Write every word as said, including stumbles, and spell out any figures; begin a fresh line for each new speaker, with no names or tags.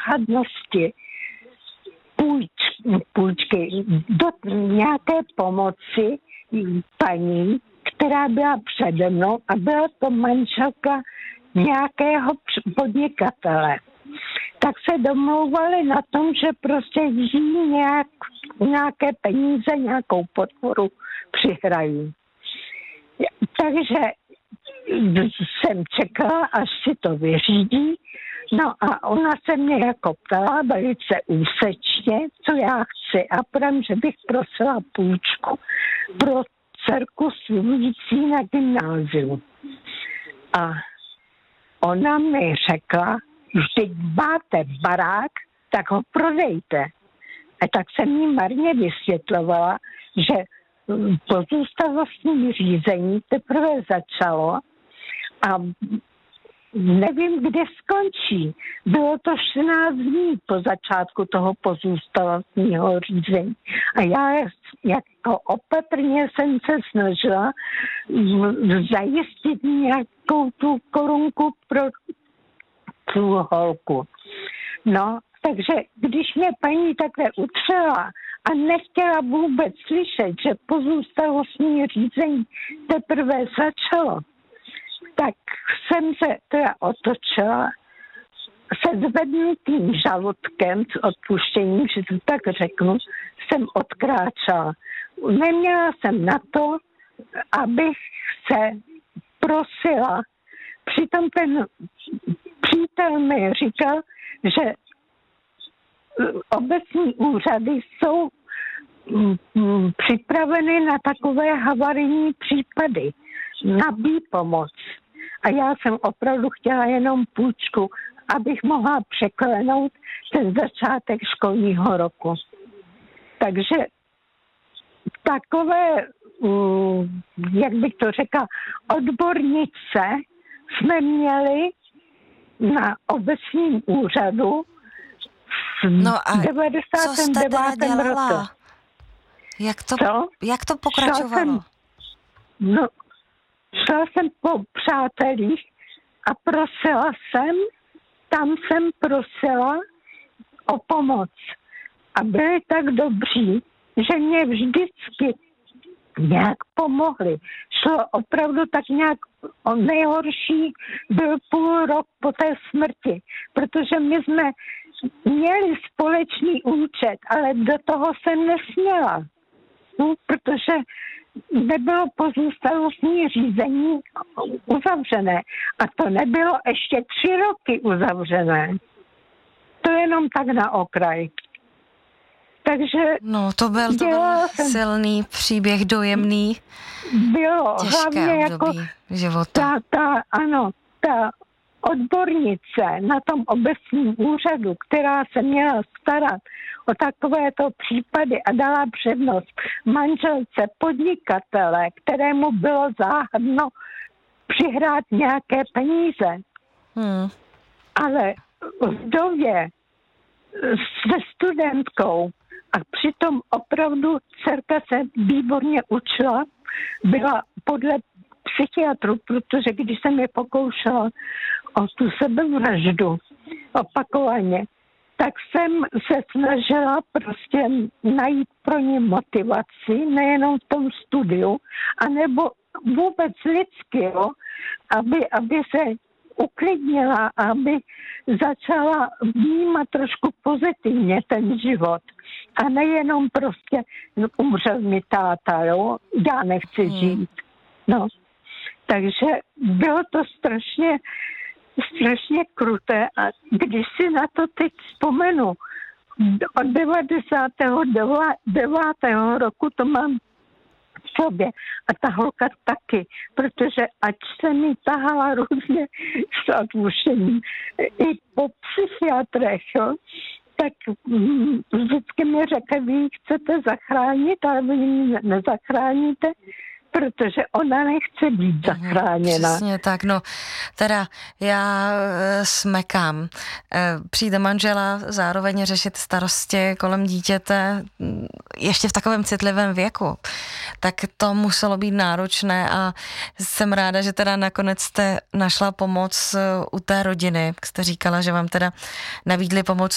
záhadnosti půjč, půjčky do nějaké pomoci paní, která byla přede mnou a byla to manželka nějakého podnikatele. Tak se domlouvali na tom, že prostě jí nějak, nějaké peníze, nějakou podporu přihrají. Takže jsem čekala, až si to vyřídí. No a ona se mě jako ptala velice úsečně, co já chci. A pravím, že bych prosila půjčku pro dcerku studující na gymnáziu. A ona mi řekla, když máte barák, tak ho prodejte. A tak jsem jí marně vysvětlovala, že pozůstalostní řízení teprve začalo a nevím, kde skončí. Bylo to čtrnáct dní po začátku toho pozůstalostního řízení. A já jako opatrně jsem se snažila zajistit nějakou tu korunku pro tu holku. No, takže když mě paní takhle utřela a nechtěla vůbec slyšet, že pozůstalostní řízení teprve začalo, tak jsem se teda otočila se zvednutým žaludkem, s odpuštěním, že to tak řeknu, jsem odkráčela. Neměla jsem na to, abych se prosila. Přitom ten přítel mi říkal, že obecní úřady jsou připraveny na takové havarijní případy, na výpomoc. A já jsem opravdu chtěla jenom půjčku, abych mohla překlenout ten začátek školního roku. Takže takové, jak bych to řekla, odbornice jsme měli na obecním úřadu
no a
v devadesátém devátém roce.
Jak to, jak to pokračovalo?
Šla jsem, no, šla jsem po přátelích a prosila jsem, tam jsem prosila o pomoc. A byli tak dobří, že mě vždycky nějak pomohli. Šlo opravdu tak nějak, o nejhorší byl půl rok po té smrti, protože my jsme měli společný účet, ale do toho jsem nesměla. No, protože nebylo pozůstalostní řízení uzavřené. A to nebylo ještě tři roky uzavřené. To jenom tak na okraj. Takže
no, to byl, to byl
jsem,
silný příběh, dojemný.
Bylo
těžké
hlavně
období
jako
života.
Ta, ta, ano, ta odbornice na tom obecním úřadu, která se měla starat o takovéto případy a dala přednost manželce podnikatele, kterému bylo záhadno přihrát nějaké peníze. Hmm. Ale vdově se studentkou a přitom opravdu dcerka se výborně učila, byla podle psychiatru, protože když jsem je pokoušela o tu sebevraždu opakovaně, tak jsem se snažila prostě najít pro ně motivaci, nejenom v tom studiu, anebo vůbec lidsky, jo, aby, aby se uklidnila, aby začala vnímat trošku pozitivně ten život. A nejenom prostě no, umřel mi táta, jo, já nechci hmm. žít. No. Takže bylo to strašně, strašně kruté a když si na to teď vzpomenu, od devadesátého devátého roku to mám v sobě a ta holka taky, protože ať se mi tahala různě s odpuštěním i po psychiatrech, jo, tak mm, vždycky mi řekl, vy ji chcete zachránit, ale vy ji nezachráníte, protože ona nechce být zachráněna.
Přesně tak, no teda já e, smekám. E, přijde manžela zároveň řešit starosti kolem dítěte ještě v takovém citlivém věku. Tak to muselo být náročné a jsem ráda, že teda nakonec jste našla pomoc u té rodiny. Jste říkala, že vám teda nabídli pomoc